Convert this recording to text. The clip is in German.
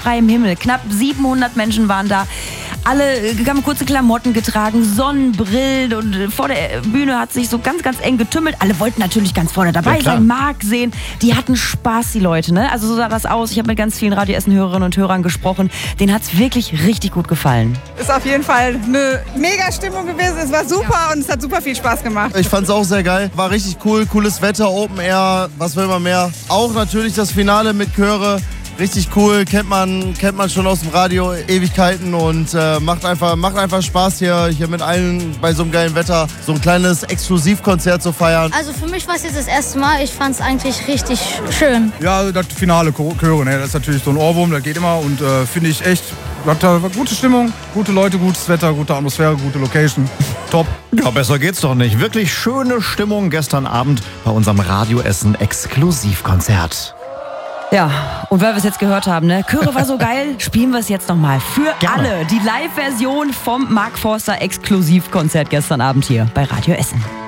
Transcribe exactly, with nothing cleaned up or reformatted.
freiem Himmel. Knapp siebenhundert Menschen waren da. Alle haben kurze Klamotten getragen, Sonnenbrillen und vor der Bühne hat sich so ganz, ganz eng getümmelt. Alle wollten natürlich ganz vorne dabei ja, sein, Marc sehen. Die hatten Spaß, die Leute, ne? Also so sah das aus. Ich habe mit ganz vielen Radio Essen-Hörerinnen und Hörern gesprochen. Denen hat es wirklich richtig gut gefallen. Ist auf jeden Fall eine mega Stimmung gewesen. Es war super und es hat super viel Spaß gemacht. Ich fand es auch sehr geil. War richtig cool. Cooles Wetter, Open Air. Was will man mehr? Auch natürlich das Finale mit Chöre. Richtig cool, kennt man, kennt man schon aus dem Radio Ewigkeiten und äh, macht, einfach, macht einfach Spaß hier, hier mit allen bei so einem geilen Wetter so ein kleines Exklusivkonzert zu feiern. Also für mich war es jetzt das erste Mal, ich fand es eigentlich richtig schön. Ja, das Finale Chöre, ne, das ist natürlich so ein Ohrwurm, das geht immer und äh, finde ich echt, hat da gute Stimmung, gute Leute, gutes Wetter, gute Atmosphäre, gute Location, top. Ja, besser geht's doch nicht. Wirklich schöne Stimmung gestern Abend bei unserem Radio Essen Exklusivkonzert. Ja, und weil wir es jetzt gehört haben, ne, Chöre war so geil, spielen wir es jetzt nochmal für Gerne. alle. Die Live-Version vom Marc Forster Exklusivkonzert gestern Abend hier bei Radio Essen.